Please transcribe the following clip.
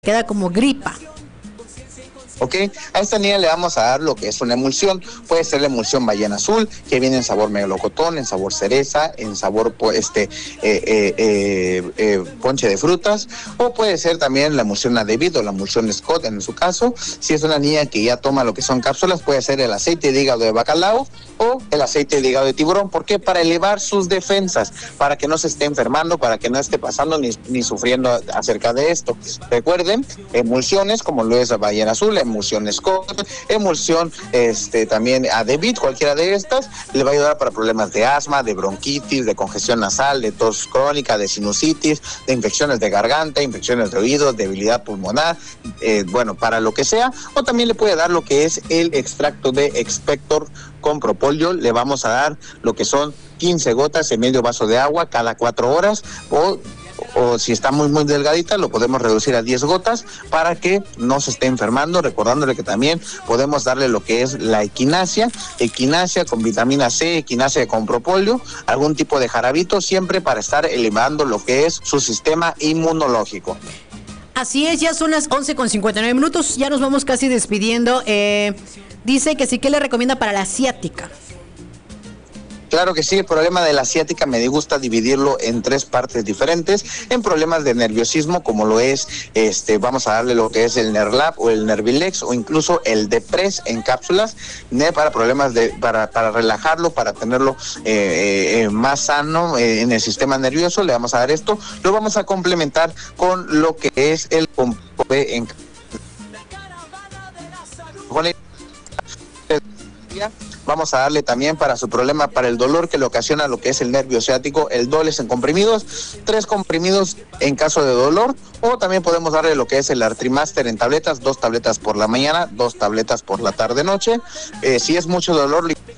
queda como gripa. ¿Ok? A esta niña le vamos a dar lo que es una emulsión. Puede ser la emulsión ballena azul, que viene en sabor melocotón, en sabor cereza, en sabor ponche de frutas, o puede ser también la emulsión David o la emulsión Scott en su caso. Si es una niña que ya toma lo que son cápsulas, puede ser el aceite de hígado de bacalao o el aceite de hígado de tiburón. ¿Por qué? Para elevar sus defensas, para que no se esté enfermando, para que no esté pasando ni sufriendo acerca de esto. Recuerden, emulsiones como lo es la ballena azul, emulsión Scott, emulsión también David, cualquiera de estas le va a ayudar para problemas de asma, de bronquitis, de congestión nasal, de tos crónica, de sinusitis, de infecciones de garganta, infecciones de oídos, debilidad pulmonar, para lo que sea. O también le puede dar lo que es el extracto de Expector con propóleo. Le vamos a dar lo que son 15 gotas en medio vaso de agua cada 4 horas, o si está muy delgadita lo podemos reducir a 10 gotas para que no se esté enfermando, recordándole que también podemos darle lo que es la equinacia con vitamina C, equinacia con propóleo, algún tipo de jarabito, siempre para estar elevando lo que es su sistema inmunológico. Así es, ya son las 11:59, ya nos vamos casi despidiendo. Dice que sí, que le recomienda para la ciática. Claro que sí, el problema de la ciática me gusta dividirlo en 3 partes diferentes. En problemas de nerviosismo, como lo es, vamos a darle lo que es el Nerlab o el Nervilex o incluso el Depres en cápsulas, para problemas para relajarlo, para tenerlo más sano en el sistema nervioso. Le vamos a dar esto. Lo vamos a complementar con lo que es el Compobe en Vamos a darle también para su problema, para el dolor que le ocasiona lo que es el nervio ciático, el Doles en comprimidos, 3 comprimidos en caso de dolor, o también podemos darle lo que es el Artrimaster en tabletas, 2 tabletas por la mañana, 2 tabletas por la tarde-noche. Si es mucho dolor,